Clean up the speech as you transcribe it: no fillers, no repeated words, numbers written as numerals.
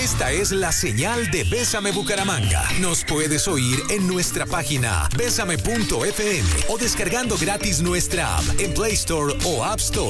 Esta es la señal de Bésame Bucaramanga. Nos puedes oír en nuestra página bésame.fm o descargando gratis nuestra app en Play Store o App Store.